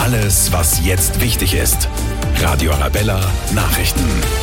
Alles, was jetzt wichtig ist. Radio Arabella Nachrichten.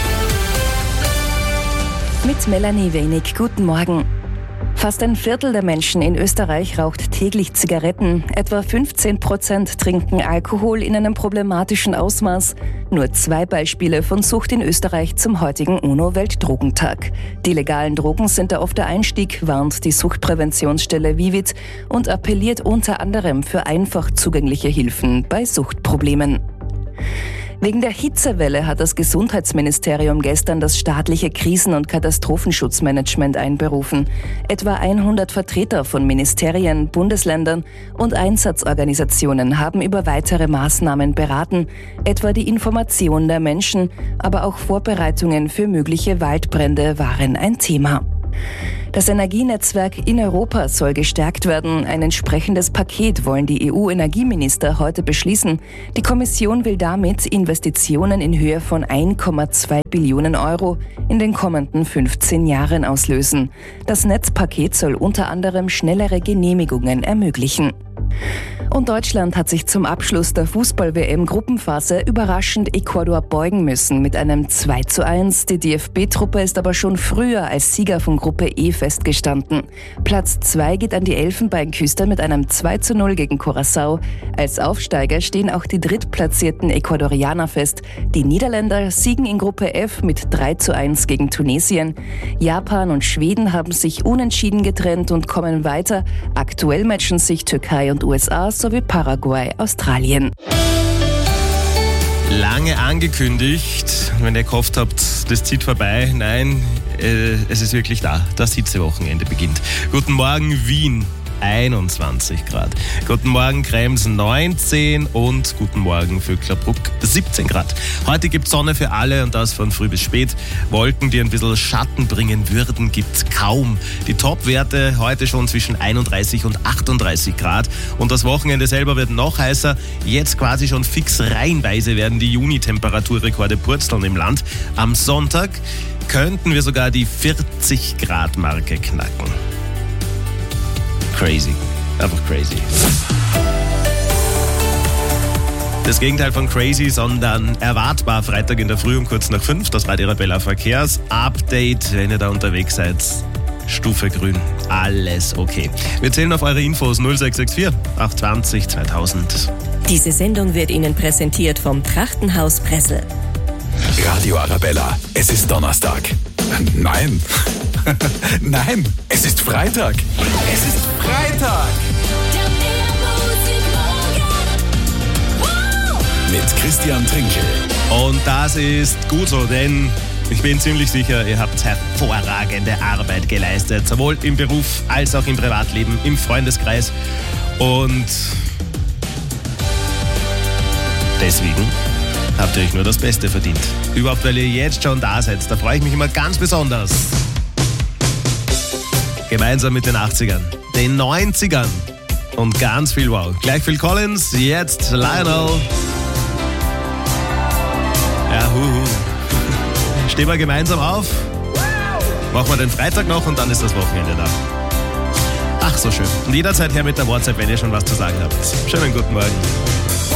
Mit Melanie Wenig. Guten Morgen. Fast ein Viertel der Menschen in Österreich raucht täglich Zigaretten. Etwa 15% trinken Alkohol in einem problematischen Ausmaß. Nur 2 Beispiele von Sucht in Österreich zum heutigen UNO-Weltdrogentag. Die legalen Drogen sind da oft der Einstieg, warnt die Suchtpräventionsstelle Vivit und appelliert unter anderem für einfach zugängliche Hilfen bei Suchtproblemen. Wegen der Hitzewelle hat das Gesundheitsministerium gestern das staatliche Krisen- und Katastrophenschutzmanagement einberufen. Etwa 100 Vertreter von Ministerien, Bundesländern und Einsatzorganisationen haben über weitere Maßnahmen beraten, etwa die Information der Menschen, aber auch Vorbereitungen für mögliche Waldbrände waren ein Thema. Das Energienetzwerk in Europa soll gestärkt werden. Ein entsprechendes Paket wollen die EU-Energieminister heute beschließen. Die Kommission will damit Investitionen in Höhe von 1,2 Billionen Euro in den kommenden 15 Jahren auslösen. Das Netzpaket soll unter anderem schnellere Genehmigungen ermöglichen. Und Deutschland hat sich zum Abschluss der Fußball-WM-Gruppenphase überraschend Ecuador beugen müssen mit einem 2:1. Die DFB-Truppe ist aber schon früher als Sieger von Gruppe E festgestanden. Platz 2 geht an die Elfenbeinküste mit einem 2:0 gegen Curaçao. Als Aufsteiger stehen auch die drittplatzierten Ecuadorianer fest. Die Niederländer siegen in Gruppe F mit 3:1 gegen Tunesien. Japan und Schweden haben sich unentschieden getrennt und kommen weiter. Aktuell matchen sich Türkei und USA sowie Paraguay, Australien. Lange angekündigt, wenn ihr gehofft habt, das zieht vorbei. Nein, es ist wirklich da. Das Hitzewochenende beginnt. Guten Morgen Wien, 21 Grad. Guten Morgen Krems, 19 und guten Morgen Vöcklerbruck, 17 Grad. Heute gibt es Sonne für alle und das von früh bis spät. Wolken, die ein bisschen Schatten bringen würden, gibt es kaum. Die Topwerte heute schon zwischen 31 und 38 Grad und das Wochenende selber wird noch heißer. Jetzt quasi schon fix reihenweise werden die Juni-Temperaturrekorde purzeln im Land. Am Sonntag könnten wir sogar die 40 Grad Marke knacken. Crazy. Einfach crazy. Das Gegenteil von crazy, sondern erwartbar Freitag in der Früh um kurz nach 5, das Radio Arabella Verkehrsupdate. Wenn ihr da unterwegs seid, Stufe grün, alles okay. Wir zählen auf eure Infos 0664 820 2000. Diese Sendung wird Ihnen präsentiert vom Trachtenhaus Bressel. Radio Arabella, es ist Donnerstag. Nein. Nein, es ist Freitag. Es ist Freitag. Mit Christian Trinkel. Und das ist gut so, denn ich bin ziemlich sicher, ihr habt hervorragende Arbeit geleistet, sowohl im Beruf als auch im Privatleben, im Freundeskreis. Und deswegen habt ihr euch nur das Beste verdient. Überhaupt, weil ihr jetzt schon da seid, da freue ich mich immer ganz besonders. Gemeinsam mit den 80ern, den 90ern und ganz viel Wow. Gleich Phil Collins, jetzt Lionel. Ja, Stehen wir gemeinsam auf, machen wir den Freitag noch und dann ist das Wochenende da. Ach, so schön. Und jederzeit her mit der WhatsApp, wenn ihr schon was zu sagen habt. Schönen guten Morgen.